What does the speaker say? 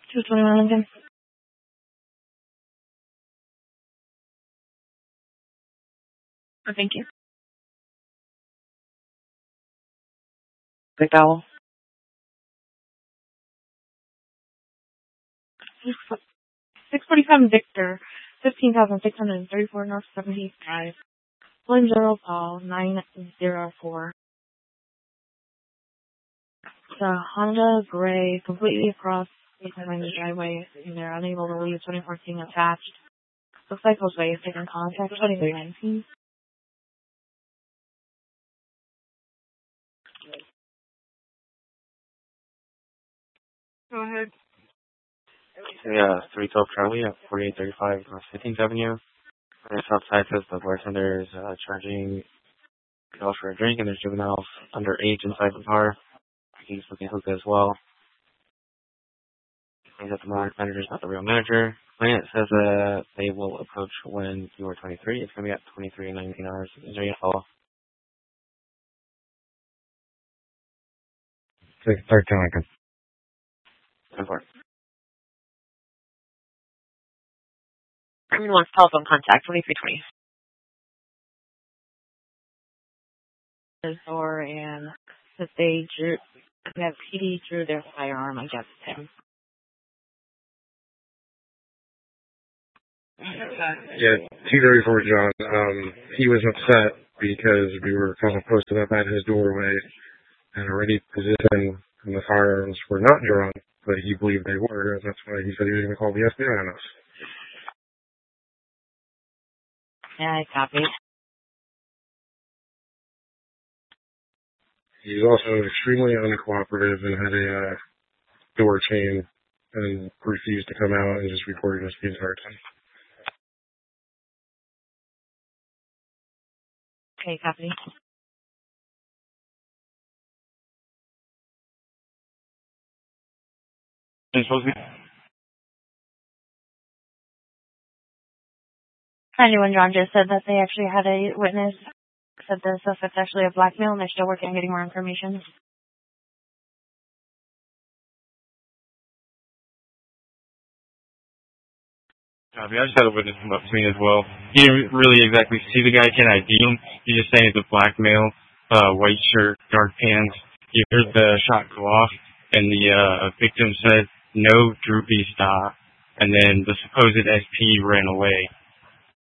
221 Lincoln. Oh, thank you. McDowell. 647 Victor, 15,634 North 17th Drive. William General Paul, 904. The Honda Gray completely across the driveway, and they're unable to leave 2014 attached. Looks like those ways taken contact 2319. Go ahead. Yeah, 312 Charlie at 4835 North 15th Avenue. And outside says the bartender is charging girls for a drink, and there's juveniles underage inside the bar. He's looking hookah as well. He's at the manager's not the real manager. Client says they will approach when you are 23. It's going to be at 23 and 19 hours. Is there any follow? 13 Lincoln. 10-4. Everyone wants telephone contact, 2320. Or and that they drew that PD drew their firearm against him. Yeah, 234 John. He was upset because we were kind of posted up at his doorway and already positioned, and the firearms were not drawn, but he believed they were, and that's why he said he was going to call the FBI on us. Yeah, I copy. He's also extremely uncooperative and had a door chain and refused to come out and just recorded us the entire time. Okay, copy. Supposed to be? 91 John just said that they actually had a witness, said the suspect's actually a blackmail, and they're still working on getting more information. I just had a witness come up to me as well. He didn't really exactly see the guy, can't ID him. He's just saying it's a blackmail, white shirt, dark pants. He heard the shot go off, and the victim said, "No, Droopy, stop." And then the supposed SP ran away.